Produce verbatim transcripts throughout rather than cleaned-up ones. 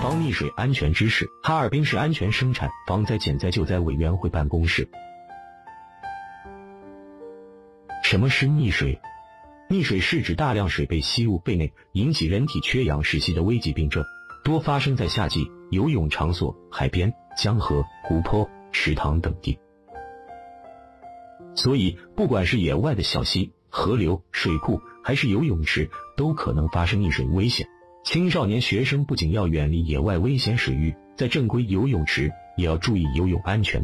防溺水安全知识。哈尔滨市安全生产防灾减灾救灾委员会办公室。什么是溺水？溺水是指大量水被吸入肺内，引起人体缺氧窒息的危急病症，多发生在夏季游泳场所、海边、江河、湖泊、池塘等地。所以，不管是野外的小溪、河流、水库，还是游泳池，都可能发生溺水危险。青少年学生不仅要远离野外危险水域，在正规游泳池也要注意游泳安全。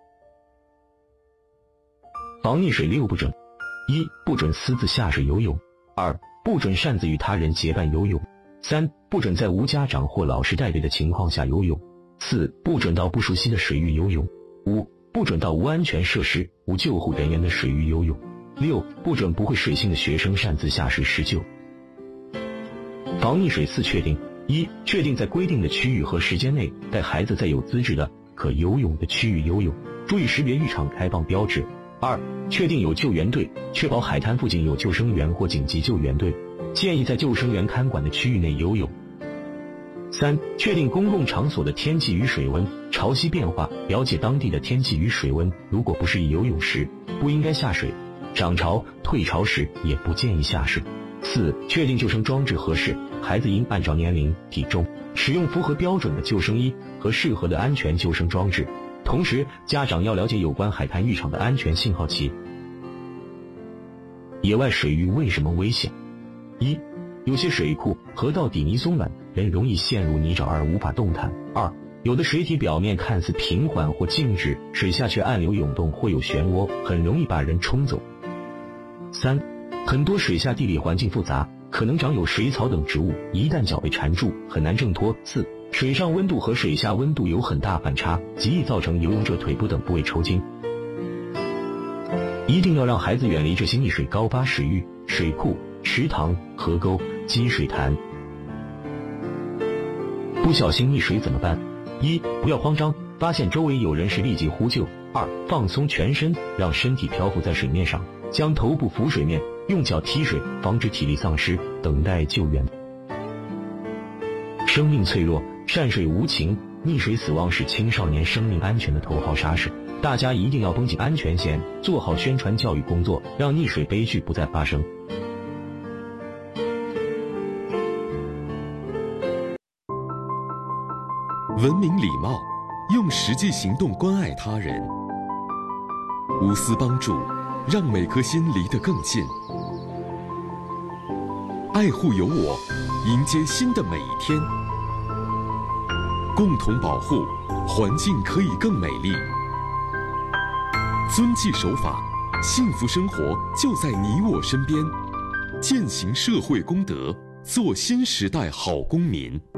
防溺水六不准：一、不准私自下水游泳；二、不准擅自与他人结伴游泳；三、不准在无家长或老师带队的情况下游泳；四、不准到不熟悉的水域游泳；五、不准到无安全设施、无救护人员的水域游泳；六、不准不会水性的学生擅自下水施救。防溺水四确定：一、确定在规定的区域和时间内带孩子在有资质的可游泳的区域游泳，注意识别浴场开放标志；二、确定有救援队，确保海滩附近有救生员或紧急救援队，建议在救生员看管的区域内游泳；三、确定公共场所的天气与水温、潮汐变化，了解当地的天气与水温，如果不适宜游泳时，不应该下水；涨潮、退潮时也不建议下水。四、确定救生装置合适，孩子应按照年龄、体重使用符合标准的救生衣和适合的安全救生装置。同时，家长要了解有关海滩浴场的安全信号旗。野外水域为什么危险？一、有些水库、河道底泥松软，人容易陷入泥沼而无法动弹；二、有的水体表面看似平缓或静止，水下却暗流涌动或有漩涡，很容易把人冲走；三、很多水下地理环境复杂，可能长有水草等植物，一旦脚被缠住，很难挣脱；四、水上温度和水下温度有很大反差，极易造成游泳者腿部等部位抽筋。一定要让孩子远离这些溺水高发水域、水库、池塘、河沟、积水潭。不小心溺水怎么办？一、不要慌张，发现周围有人时立即呼救；二、放松全身，让身体漂浮在水面上，将头部浮水面，用脚踢水，防止体力丧失，等待救援。生命脆弱，善水无情，溺水死亡是青少年生命安全的头号杀手，大家一定要绷紧安全线，做好宣传教育工作，让溺水悲剧不再发生。 文明礼貌，用实际行动关爱他人，无私帮助，让每颗心离得更近。爱护有我，迎接新的每一天。共同保护，环境可以更美丽。遵纪守法，幸福生活就在你我身边。践行社会公德，做新时代好公民。